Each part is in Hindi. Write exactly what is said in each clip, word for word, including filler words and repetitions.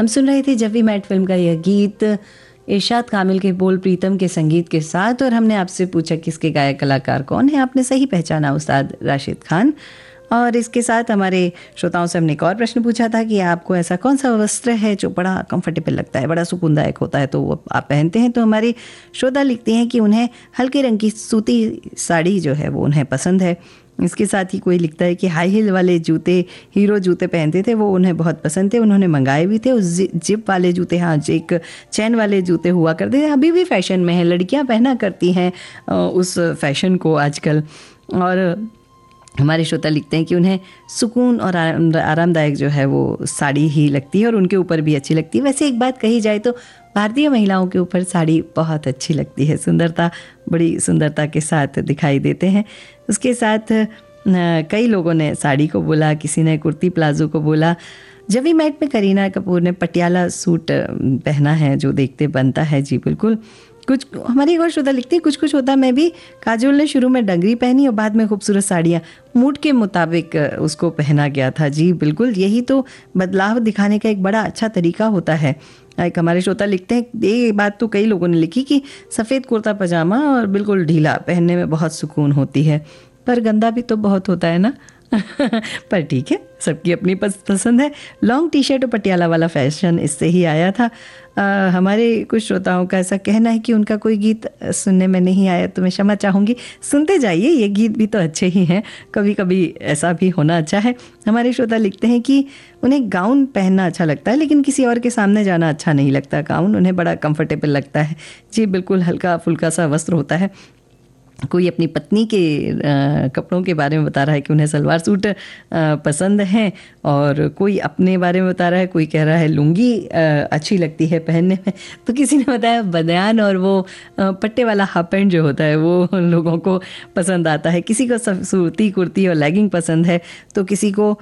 हम सुन रहे थे जब वी मेट फिल्म का यह गीत इरशाद कामिल के बोल, प्रीतम के संगीत के साथ। और हमने आपसे पूछा कि इसके गायक कलाकार कौन है। आपने सही पहचाना, उस्ताद राशिद खान। और इसके साथ हमारे श्रोताओं से हमने एक और प्रश्न पूछा था कि आपको ऐसा कौन सा वस्त्र है जो बड़ा कंफर्टेबल लगता है, बड़ा सुकूनदायक होता है, तो वो आप पहनते हैं। तो हमारी श्रोता लिखते हैं कि उन्हें हल्के रंग की सूती साड़ी जो है वो उन्हें पसंद है। इसके साथ ही कोई लिखता है कि हाई हील वाले जूते, हीरो जूते पहनते थे, वो उन्हें बहुत पसंद थे, उन्होंने मंगाए भी थे। उस जिप वाले जूते, हाँ एक चैन वाले जूते हुआ करते थे, अभी भी फैशन में है, लड़कियां पहना करती हैं उस फैशन को आजकल। और हमारे श्रोता लिखते हैं कि उन्हें सुकून और आरामदायक जो है वो साड़ी ही लगती है और उनके ऊपर भी अच्छी लगती है। वैसे एक बात कही जाए तो भारतीय महिलाओं के ऊपर साड़ी बहुत अच्छी लगती है, सुंदरता, बड़ी सुंदरता के साथ दिखाई देते हैं। उसके साथ कई लोगों ने साड़ी को बोला, किसी ने कुर्ती प्लाजो को बोला। जब वी मेट में करीना कपूर ने पटियाला सूट पहना है जो देखते बनता है। जी बिल्कुल। कुछ हमारी एक और श्रोता लिखती है, कुछ कुछ होता मैं भी। काजोल ने शुरू में डंगरी पहनी और बाद में खूबसूरत साड़ियाँ, मूड के मुताबिक उसको पहना गया था। जी बिल्कुल, यही तो बदलाव दिखाने का एक बड़ा अच्छा तरीका होता है। एक हमारे श्रोता लिखते हैं, ये बात तो कई लोगों ने लिखी कि सफ़ेद कुर्ता पजामा और बिल्कुल ढीला पहनने में बहुत सुकून होती है, पर गंदा भी तो बहुत होता है ना। पर ठीक है, सबकी अपनी पसंद है। लॉन्ग टी शर्ट और पटियाला वाला फैशन इससे ही आया था। आ, हमारे कुछ श्रोताओं का ऐसा कहना है कि उनका कोई गीत सुनने में नहीं आया, तो मैं क्षमा चाहूँगी। सुनते जाइए, ये गीत भी तो अच्छे ही हैं, कभी कभी ऐसा भी होना अच्छा है। हमारे श्रोता लिखते हैं कि उन्हें गाउन पहनना अच्छा लगता है, लेकिन किसी और के सामने जाना अच्छा नहीं लगता। गाउन उन्हें बड़ा कंफर्टेबल लगता है। जी बिल्कुल, हल्का फुल्का सा वस्त्र होता है। कोई अपनी पत्नी के आ, कपड़ों के बारे में बता रहा है कि उन्हें सलवार सूट आ, पसंद हैं, और कोई अपने बारे में बता रहा है, कोई कह रहा है लुंगी आ, अच्छी लगती है पहनने में, तो किसी ने बताया बनियान और वो आ, पट्टे वाला हाफ पैंट जो होता है वो लोगों को पसंद आता है। किसी को सूती कुर्ती और लेगिंग पसंद है, तो किसी को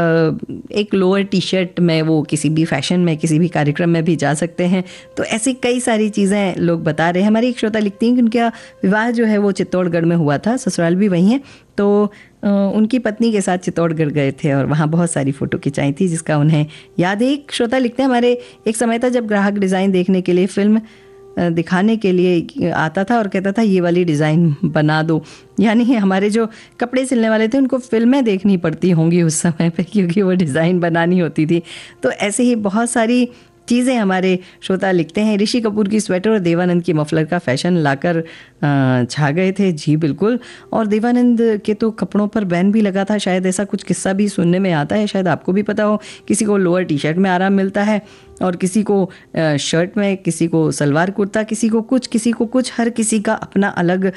एक लोअर टी शर्ट में वो किसी भी फैशन में, किसी भी कार्यक्रम में भी जा सकते हैं। तो ऐसी कई सारी चीज़ें लोग बता रहे हैं। हमारी एक श्रोता लिखती हैं कि उनका विवाह जो है वो चित्तौड़गढ़ में हुआ था, ससुराल भी वहीं है, तो उनकी पत्नी के साथ चित्तौड़गढ़ गए थे और वहाँ बहुत सारी फ़ोटो खिंचाई थी जिसका उन्हें याद है। एक श्रोता लिखते हैं, हमारे एक समय था जब ग्राहक डिज़ाइन देखने के लिए फिल्म दिखाने के लिए आता था और कहता था ये वाली डिज़ाइन बना दो। यानी हमारे जो कपड़े सिलने वाले थे उनको फिल्में देखनी पड़ती होंगी उस समय पे, क्योंकि वो डिज़ाइन बनानी होती थी। तो ऐसे ही बहुत सारी चीज़ें हमारे श्रोता लिखते हैं। ऋषि कपूर की स्वेटर और देवानंद की मफलर का फैशन लाकर छा गए थे। जी बिल्कुल। और देवानंद के तो कपड़ों पर बैन भी लगा था, शायद ऐसा कुछ किस्सा भी सुनने में आता है, शायद आपको भी पता हो। किसी को लोअर टी शर्ट में आराम मिलता है और किसी को शर्ट में, किसी को सलवार कुर्ता, किसी को कुछ, किसी को कुछ। हर किसी का अपना अलग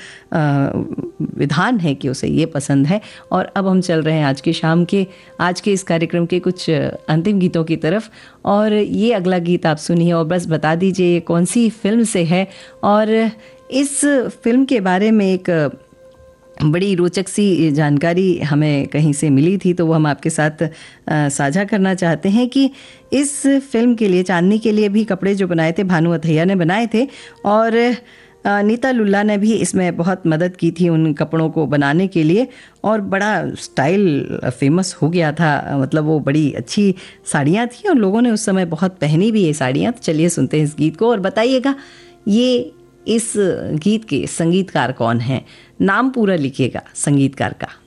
विधान है कि उसे ये पसंद है। और अब हम चल रहे हैं आज की शाम के, आज के इस कार्यक्रम के कुछ अंतिम गीतों की तरफ। और ये अगला गीत आप सुनिए और बस बता दीजिए कौन सी फिल्म से है। और इस फिल्म के बारे में एक बड़ी रोचक सी जानकारी हमें कहीं से मिली थी, तो वो हम आपके साथ साझा करना चाहते हैं कि इस फिल्म के लिए, चांदनी के लिए भी कपड़े जो बनाए थे भानु अथैया ने बनाए थे, और नीता लुल्ला ने भी इसमें बहुत मदद की थी उन कपड़ों को बनाने के लिए, और बड़ा स्टाइल फेमस हो गया था। मतलब वो बड़ी अच्छी साड़ियाँ थी और लोगों ने उस समय बहुत पहनी भी ये साड़ियाँ। तो चलिए सुनते हैं इस गीत को और बताइएगा ये इस गीत के संगीतकार कौन हैं, नाम पूरा लिखिएगा संगीतकार का।